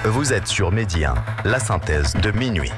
Vous êtes sur Midi 1, la synthèse de minuit.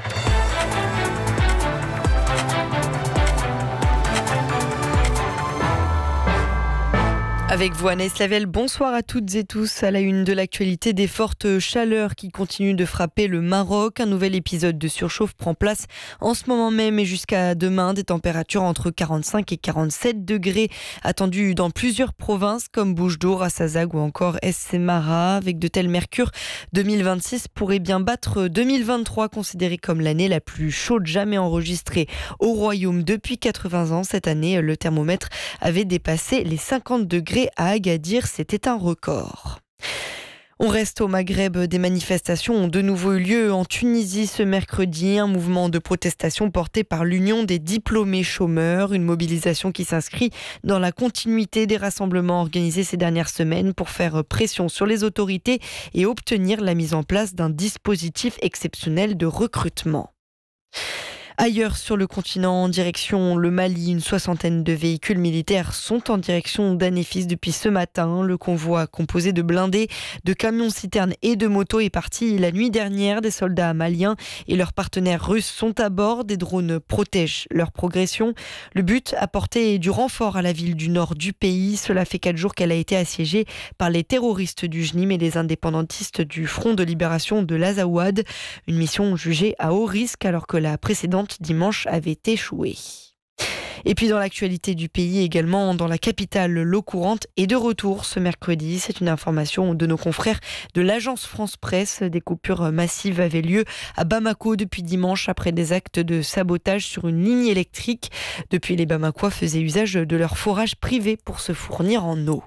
Avec vous, Anaïs Lavelle, bonsoir à toutes et tous. À la une de l'actualité, des fortes chaleurs qui continuent de frapper le Maroc. Un nouvel épisode de surchauffe prend place en ce moment même et jusqu'à demain. Des températures entre 45 et 47 degrés attendues dans plusieurs provinces comme Boujdour, Assazag ou encore Es Semara. Avec de tels mercures, 2026 pourrait bien battre 2023, considérée comme l'année la plus chaude jamais enregistrée au Royaume depuis 80 ans. Cette année, le thermomètre avait dépassé les 50 degrés à Agadir, c'était un record. On reste au Maghreb. Des manifestations ont de nouveau eu lieu en Tunisie ce mercredi. Un mouvement de protestation porté par l'Union des diplômés chômeurs. Une mobilisation qui s'inscrit dans la continuité des rassemblements organisés ces dernières semaines pour faire pression sur les autorités et obtenir la mise en place d'un dispositif exceptionnel de recrutement. Ailleurs sur le continent, en direction le Mali, une soixantaine de véhicules militaires sont en direction d'Anéfis depuis ce matin. Le convoi composé de blindés, de camions-citernes et de motos est parti la nuit dernière. Des soldats maliens et leurs partenaires russes sont à bord. Des drones protègent leur progression. Le but, apporter du renfort à la ville du nord du pays. Cela fait 4 jours qu'elle a été assiégée par les terroristes du JNIM et les indépendantistes du Front de libération de l'Azawad. Une mission jugée à haut risque alors que la précédente dimanche avait échoué. Et puis dans l'actualité du pays également, dans la capitale, l'eau courante est de retour ce mercredi. C'est une information de nos confrères de l'agence France Presse. Des coupures massives avaient lieu à Bamako depuis dimanche après des actes de sabotage sur une ligne électrique. Depuis, les Bamakois faisaient usage de leur forage privé pour se fournir en eau.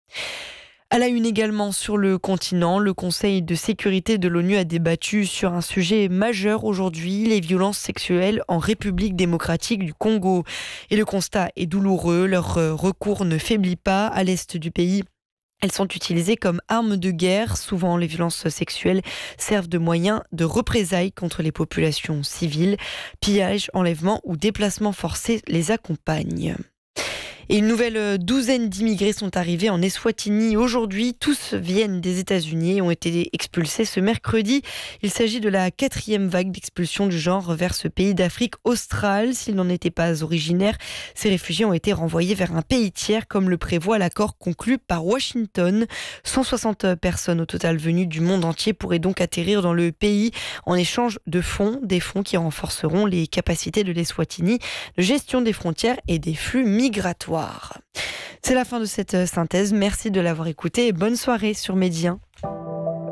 À la une également sur le continent, le Conseil de sécurité de l'ONU a débattu sur un sujet majeur aujourd'hui, les violences sexuelles en République démocratique du Congo. Et le constat est douloureux, leur recours ne faiblit pas à l'est du pays. Elles sont utilisées comme armes de guerre. Souvent, les violences sexuelles servent de moyen de représailles contre les populations civiles. Pillages, enlèvements ou déplacements forcés les accompagnent. Et une nouvelle douzaine d'immigrés sont arrivés en Eswatini aujourd'hui. Tous viennent des États-Unis et ont été expulsés ce mercredi. Il s'agit de la 4e vague d'expulsion du genre vers ce pays d'Afrique australe. S'ils n'en étaient pas originaires, ces réfugiés ont été renvoyés vers un pays tiers, comme le prévoit l'accord conclu par Washington. 160 personnes au total venues du monde entier pourraient donc atterrir dans le pays en échange de fonds, des fonds qui renforceront les capacités de l'Eswatini de gestion des frontières et des flux migratoires. C'est la fin de cette synthèse. Merci de l'avoir écouté et bonne soirée sur Midi 1.